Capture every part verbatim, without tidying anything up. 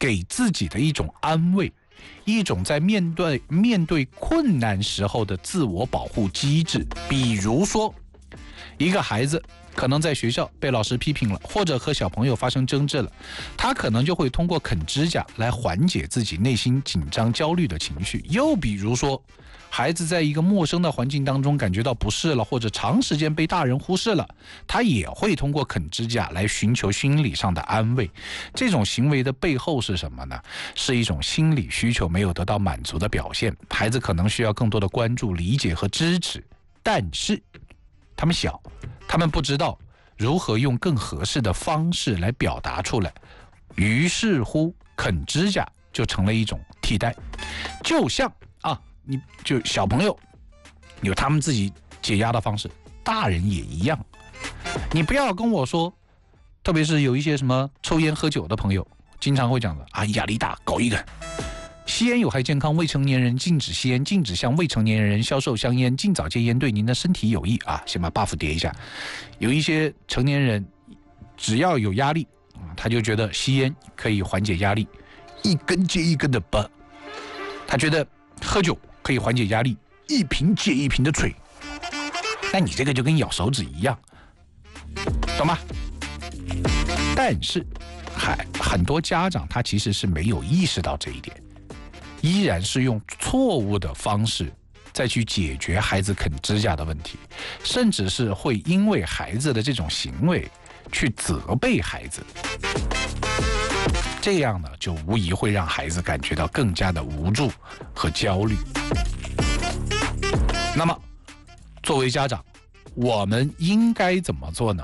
给自己的一种安慰，一种在面对面对困难时候的自我保护机制。比如说，一个孩子可能在学校被老师批评了，或者和小朋友发生争执了，他可能就会通过啃指甲来缓解自己内心紧张焦虑的情绪。又比如说，孩子在一个陌生的环境当中感觉到不适了，或者长时间被大人忽视了，他也会通过啃指甲来寻求心理上的安慰。这种行为的背后是什么呢？是一种心理需求没有得到满足的表现。孩子可能需要更多的关注、理解和支持，但是他们小，他们不知道如何用更合适的方式来表达出来，于是乎啃指甲就成了一种替代。就像啊，你就小朋友有他们自己解压的方式，大人也一样。你不要跟我说，特别是有一些什么抽烟喝酒的朋友经常会讲的啊，压力大搞一根。吸烟有害健康，未成年人禁止吸烟，禁止向未成年人销售香烟，尽早戒烟对您的身体有益啊！先把 buff 叠一下。有一些成年人只要有压力啊，他就觉得吸烟可以缓解压力，一根接一根的拔。他觉得喝酒可以缓解压力，一瓶接一瓶的吹。那你这个就跟咬手指一样，懂吗？但是还很多家长他其实是没有意识到这一点，依然是用错误的方式再去解决孩子啃指甲的问题，甚至是会因为孩子的这种行为去责备孩子。这样呢，就无疑会让孩子感觉到更加的无助和焦虑。那么，作为家长，我们应该怎么做呢？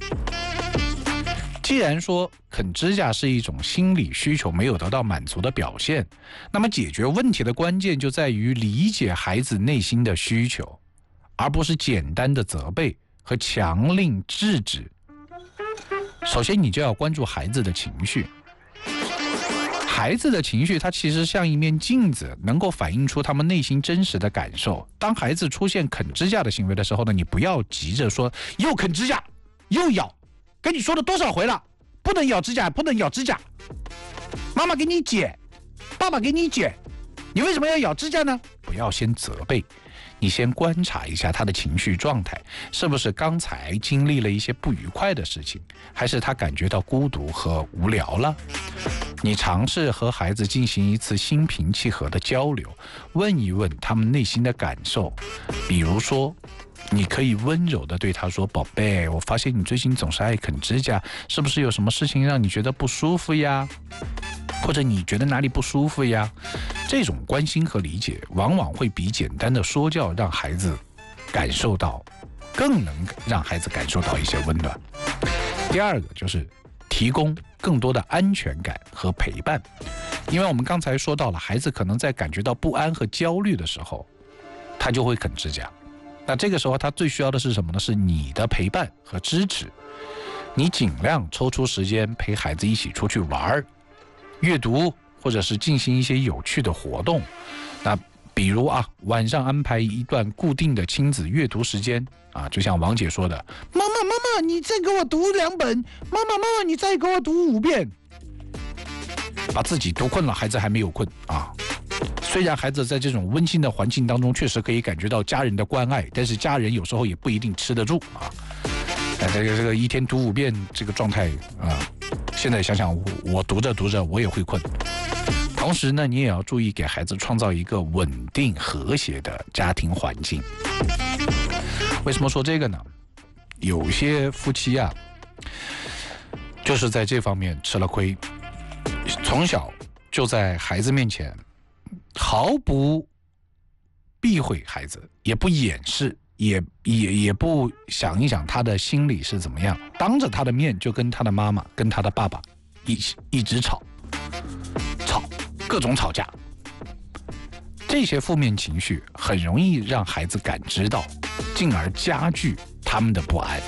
既然说啃指甲是一种心理需求没有得到满足的表现，那么解决问题的关键就在于理解孩子内心的需求，而不是简单的责备和强令制止。首先，你就要关注孩子的情绪。孩子的情绪它其实像一面镜子，能够反映出他们内心真实的感受。当孩子出现啃指甲的行为的时候呢，你不要急着说又啃指甲又咬，跟你说了多少回了，不能咬指甲，不能咬指甲，妈妈给你剪，爸爸给你剪，你为什么要咬指甲呢？不要先责备，你先观察一下他的情绪状态，是不是刚才经历了一些不愉快的事情，还是他感觉到孤独和无聊了。你尝试和孩子进行一次心平气和的交流，问一问他们内心的感受。比如说，你可以温柔地对他说，宝贝，我发现你最近总是爱啃指甲，是不是有什么事情让你觉得不舒服呀？或者你觉得哪里不舒服呀？这种关心和理解往往会比简单的说教让孩子感受到，更能让孩子感受到一些温暖。第二个就是提供更多的安全感和陪伴，因为我们刚才说到了，孩子可能在感觉到不安和焦虑的时候，他就会啃指甲。那这个时候他最需要的是什么呢？是你的陪伴和支持。你尽量抽出时间陪孩子一起出去玩、阅读，或者是进行一些有趣的活动。那比如啊，晚上安排一段固定的亲子阅读时间啊，就像王姐说的，妈妈妈妈你再给我读两本，妈妈妈妈你再给我读五遍，把自己读困了，孩子还没有困啊。虽然孩子在这种温馨的环境当中确实可以感觉到家人的关爱，但是家人有时候也不一定吃得住啊。这个这个一天读五遍这个状态啊，现在想想 我, 我读着读着我也会困。同时呢，你也要注意给孩子创造一个稳定和谐的家庭环境。为什么说这个呢？有些夫妻啊，就是在这方面吃了亏，从小就在孩子面前毫不避讳孩子，也不掩饰，也也也不想一想他的心里是怎么样，当着他的面就跟他的妈妈跟他的爸爸一起一直吵吵各种吵架。这些负面情绪很容易让孩子感知到，进而加剧他们的不安。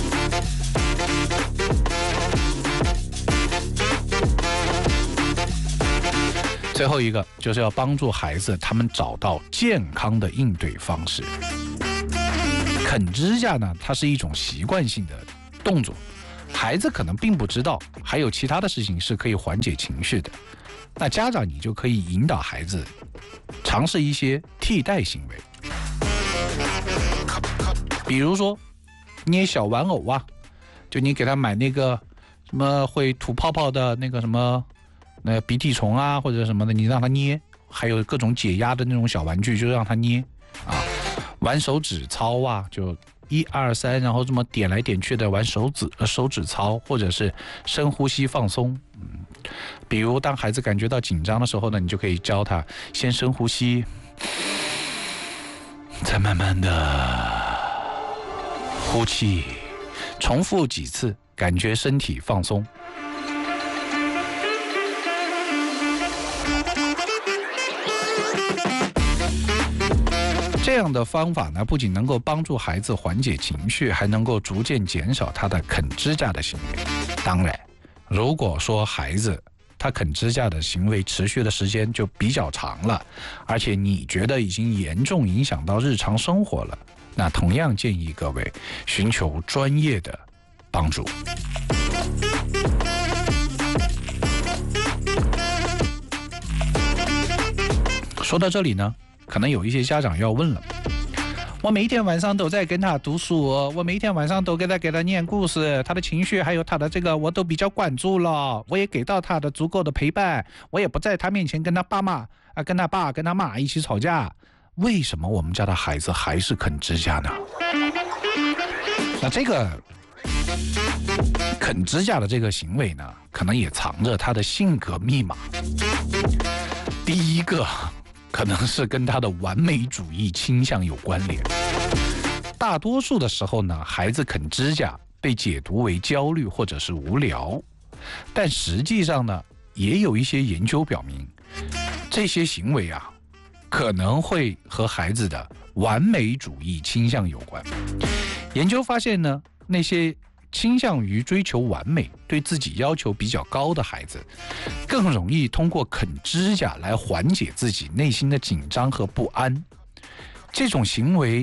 最后一个就是要帮助孩子他们找到健康的应对方式。啃指甲呢，它是一种习惯性的动作， 孩子可能并不知道还有其他的事情是可以缓解情绪的，那家长你就可以引导孩子尝试一些替代行为，比如说捏小玩偶啊，就你给他买那个什么会吐泡泡的那个什么那鼻涕虫啊或者什么的，你让他捏，还有各种解压的那种小玩具就让他捏啊，玩手指操啊，就一二三，然后这么点来点去的玩手指手指操，或者是深呼吸放松。嗯，比如当孩子感觉到紧张的时候呢，你就可以教他先深呼吸，再慢慢的呼气，重复几次，感觉身体放松。这样的方法呢，不仅能够帮助孩子缓解情绪，还能够逐渐减少他的啃指甲的行为。当然，如果说孩子他啃指甲的行为持续的时间就比较长了，而且你觉得已经严重影响到日常生活了，那同样建议各位寻求专业的帮助。说到这里呢，可能有一些家长要问了，我每一天晚上都在跟他读书，我每一天晚上都给他给他念故事，他的情绪还有他的这个我都比较关注了，我也给到他的足够的陪伴，我也不在他面前跟他爸妈啊跟他爸跟他妈一起吵架，为什么我们家的孩子还是啃指甲呢？那这个啃指甲的这个行为呢，可能也藏着他的性格密码。第一个可能是跟他的完美主义倾向有关联。大多数的时候呢，孩子啃指甲被解读为焦虑或者是无聊，但实际上呢，也有一些研究表明，这些行为啊，可能会和孩子的完美主义倾向有关。研究发现呢，那些倾向于追求完美、对自己要求比较高的孩子，更容易通过啃指甲来缓解自己内心的紧张和不安。这种行为，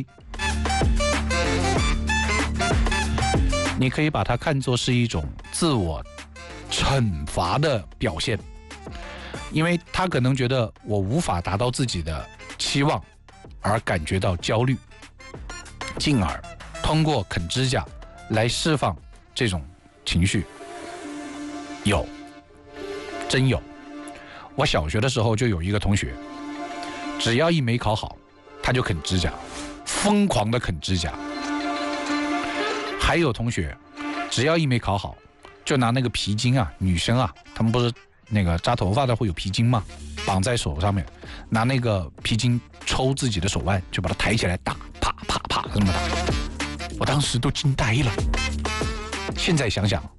你可以把它看作是一种自我惩罚的表现，因为他可能觉得我无法达到自己的期望，而感觉到焦虑，进而通过啃指甲来释放这种情绪。有，真有。我小学的时候就有一个同学，只要一没考好，他就啃指甲，疯狂的啃指甲。还有同学，只要一没考好，就拿那个皮筋啊，女生啊，她们不是那个扎头发的会有皮筋吗？绑在手上面，拿那个皮筋抽自己的手腕，就把它抬起来打，啪啪啪这么打。我当时都惊呆了。现在想想，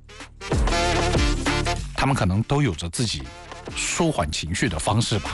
他们可能都有着自己舒缓情绪的方式吧。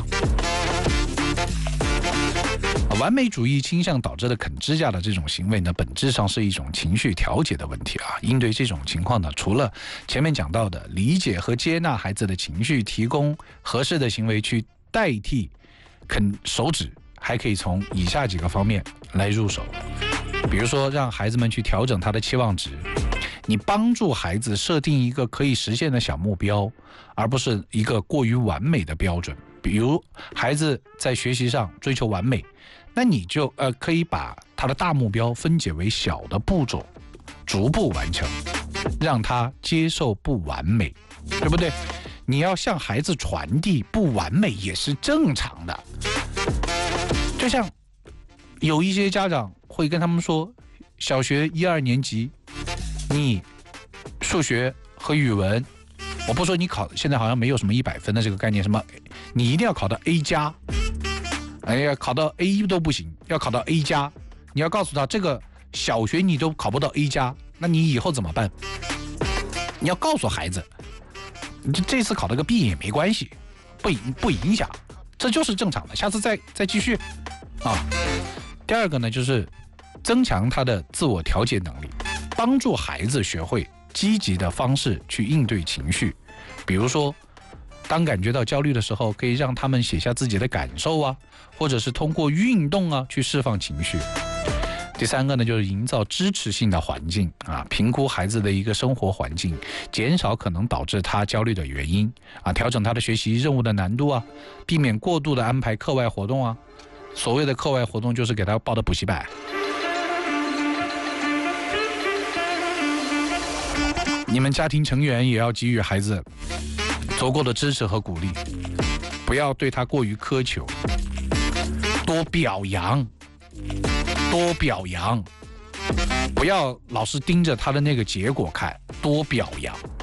完美主义倾向导致的啃指甲的这种行为呢，本质上是一种情绪调节的问题啊。应对这种情况呢，除了前面讲到的理解和接纳孩子的情绪，提供合适的行为去代替啃手指，还可以从以下几个方面来入手。比如说，让孩子们去调整他的期望值，你帮助孩子设定一个可以实现的小目标，而不是一个过于完美的标准。比如孩子在学习上追求完美，那你就呃可以把他的大目标分解为小的步骤，逐步完成，让他接受不完美，对不对？你要向孩子传递不完美也是正常的。就像有一些家长会跟他们说，小学一二年级，你数学和语文，我不说你考，现在好像没有什么一百分的这个概念，什么你一定要考到 A 加，哎呀，考到 A 都不行，要考到 A 加。你要告诉他，这个小学你都考不到 A 加，那你以后怎么办？你要告诉孩子，这次考了个 B 也没关系，不不影响，这就是正常的，下次再再继续啊。第二个呢，就是增强他的自我调节能力，帮助孩子学会积极的方式去应对情绪。比如说，当感觉到焦虑的时候，可以让他们写下自己的感受啊，或者是通过运动啊去释放情绪。 第三个呢，就是营造支持性的环境啊，评估孩子的一个生活环境，减少可能导致他焦虑的原因啊，调整他的学习任务的难度啊，避免过度的安排课外活动啊。所谓的课外活动就是给他报的补习班。你们家庭成员也要给予孩子足够的支持和鼓励，不要对他过于苛求，多表扬。多表扬，不要老是盯着他的那个结果看，多表扬。